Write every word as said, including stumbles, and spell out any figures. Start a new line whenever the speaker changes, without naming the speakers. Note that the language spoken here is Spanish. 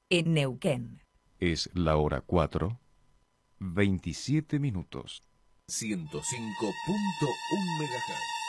en Neuquén.
Es la hora cuatro, veintisiete minutos.
ciento cinco punto uno megahertz.